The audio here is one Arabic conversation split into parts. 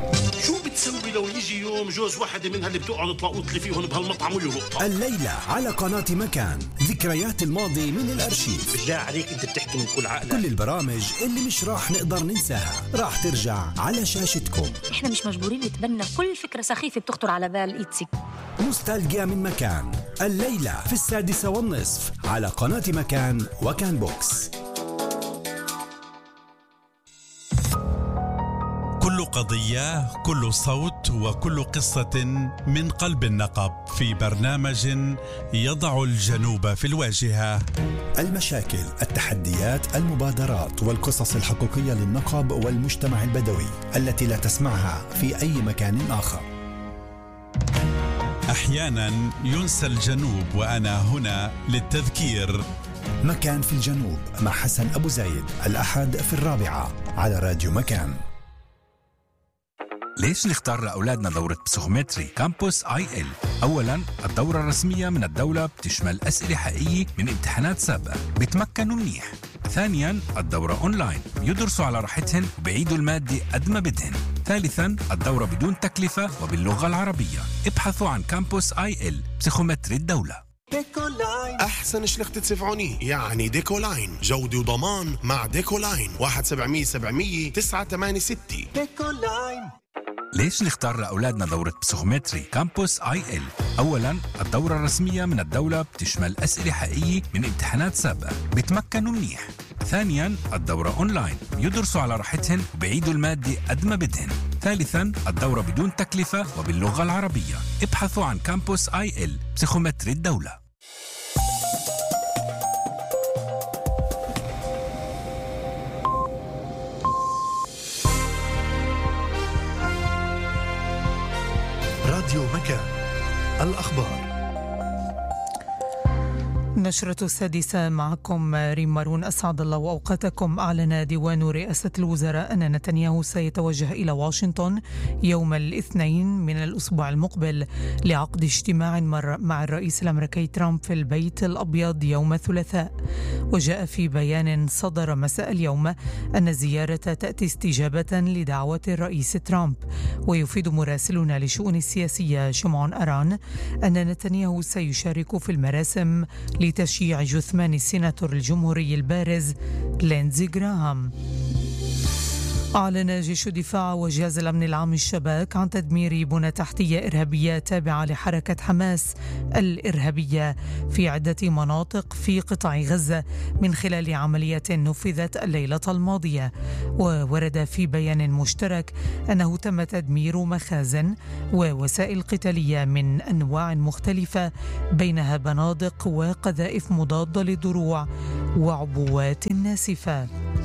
شو بتسوي لو يجي يوم جوز واحدة منها اللي بتقعد تلاقوط لي فيهم بهالمطعم ويهبطها؟ الليلة على قناة مكان، ذكريات الماضي من الأرشيف. بالله عليك أنت بتحكي من كل عقلك. كل البرامج اللي مش راح نقدر ننساها راح ترجع على شاشتكم. احنا مش مجبورين نتبنى كل فكرة سخيفة بتخطر على بال إيتسي. نوستالجيا من مكان، الليلة في 6:30 على قناة مكان وكان بوكس. كل قضية، كل صوت، وكل قصة من قلب النقب في برنامج يضع الجنوب في الواجهة. المشاكل، التحديات، المبادرات والقصص الحقيقية للنقب والمجتمع البدوي التي لا تسمعها في أي مكان آخر. أحيانا ينسى الجنوب وأنا هنا للتذكير. مكان في الجنوب مع حسن أبو زايد، الأحد في 4 على راديو مكان. ليش نختار لأولادنا دورة بسيكومتري كامبوس IL؟ أولاً، الدورة الرسمية من الدولة بتشمل أسئلة حقيقية من امتحانات سابقة بيتمكنوا منيح. ثانياً، الدورة أونلاين، يدرسوا على راحتهن وبيعيدوا المادة قد ما بدهن. ثالثاً، الدورة بدون تكلفة وباللغة العربية. ابحثوا عن كامبوس IL بسيكومتري الدولة. ديكولاين، أحسن شلخة سيفعوني يعني ديكولاين، جودة وضمان مع ديكولاين. 1-700-700-986. ديكولاين. ليش نختار لأولادنا دورة بسيكومتري كامبوس IL؟ أولاً، الدورة الرسمية من الدولة بتشمل أسئلة حقيقية من امتحانات سابقة بيتمكنوا منيح. ثانياً، الدورة أونلاين، يدرسوا على راحتهن وبيعيدوا المادة قد ما بدهن. ثالثاً، الدورة بدون تكلفة وباللغة العربية. ابحثوا عن كامبوس IL بسيكومتري الدولة. راديو مكان، الأخبار. نشرة 6 معكم ريم مارون. أسعد الله وأوقاتكم. أعلن ديوان رئاسة الوزراء أن نتنياهو سيتوجه إلى واشنطن يوم الاثنين من الأسبوع المقبل لعقد اجتماع مع الرئيس الأمريكي ترامب في البيت الأبيض يوم الثلاثاء. وجاء في بيان صدر مساء اليوم أن الزيارة تأتي استجابة لدعوة الرئيس ترامب. ويفيد مراسلنا لشؤون السياسية شمعون أران أن نتنياهو سيشارك في المراسم لتشييع جثمان السيناتور الجمهوري البارز لينزي غراهام. أعلن جيش الدفاع وجهاز الأمن العام الشباك عن تدمير بنى تحتية إرهابية تابعة لحركة حماس الإرهابية في عدة مناطق في قطاع غزة من خلال عملية نفذت الليلة الماضية. وورد في بيان مشترك أنه تم تدمير مخازن ووسائل قتالية من أنواع مختلفة بينها بنادق وقذائف مضادة للدروع وعبوات ناسفة.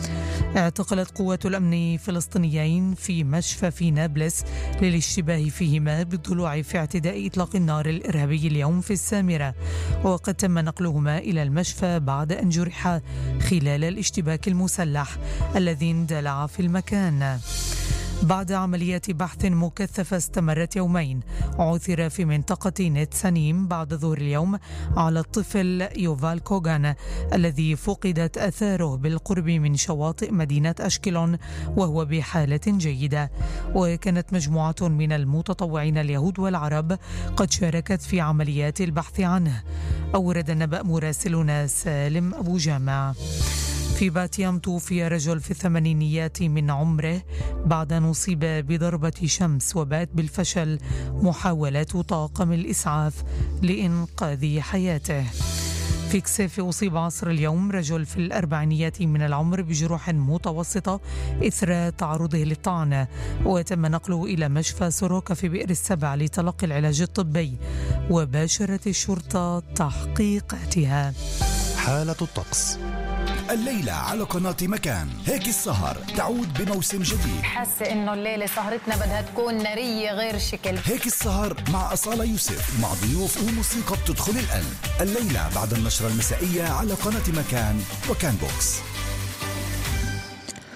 اعتقلت قوات الأمن فلسطينيين في مشفى في نابلس للاشتباه فيهما بالضلوع في اعتداء إطلاق النار الإرهابي اليوم في السامرة. وقد تم نقلهما إلى المشفى بعد أن جرحا خلال الاشتباك المسلح الذي اندلع في المكان. بعد عمليات بحث مكثفة استمرت يومين، عثر في منطقة نت سنيم بعد ظهر اليوم على الطفل يوفال كوغان الذي فقدت آثاره بالقرب من شواطئ مدينة أشكلون وهو بحالة جيدة. وكانت مجموعة من المتطوعين اليهود والعرب قد شاركت في عمليات البحث عنه. أورد النبأ مراسلنا سالم أبو جامع. في باتيام توفي رجل في الثمانينيات من عمره بعد أن أصيب بضربة شمس، وبات بالفشل محاولة طاقم الإسعاف لإنقاذ حياته. في كسيف أصيب عصر اليوم رجل في الأربعينيات من العمر بجروح متوسطة إثر تعرضه للطعنة، وتم نقله إلى مشفى سوروكا في بئر السبع لتلقي العلاج الطبي، وباشرت الشرطة تحقيقاتها. حالة الطقس الليلة على قناة مكان. هيك السهر تعود بموسم جديد. حاسة إنه الليلة سهرتنا بدها تكون نارية غير شكل. هيك السهر مع أصالة يوسف، مع ضيوف وموسيقى بتدخل القلب. الليلة بعد النشرة المسائية على قناة مكان وكان بوكس.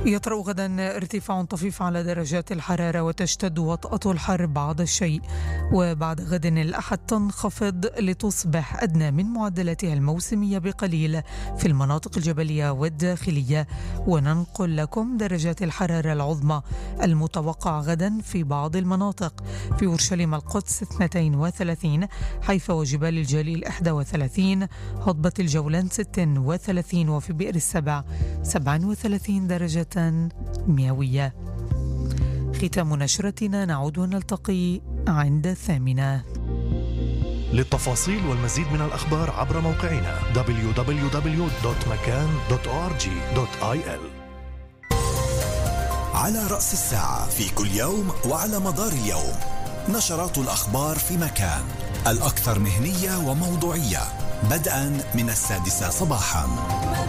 يطرأ غدا ارتفاع طفيف على درجات الحرارة وتشتد وطأة الحر بعض الشيء، وبعد غد الأحد تنخفض لتصبح أدنى من معدلاتها الموسمية بقليل في المناطق الجبلية والداخلية. وننقل لكم درجات الحرارة العظمى المتوقع غدا في بعض المناطق: في أورشليم القدس 32، حيفا وجبال الجليل 31، هضبة الجولان 36، وفي بئر السبع 37 درجة مئوية. ختام نشرتنا، نعود ونلتقي عند 8. للتفاصيل والمزيد من الأخبار عبر موقعنا www.makan.org.il. على رأس الساعة في كل يوم وعلى مدار اليوم، نشرات الأخبار في مكان، الأكثر مهنية وموضوعية، بدءا من 6 صباحا.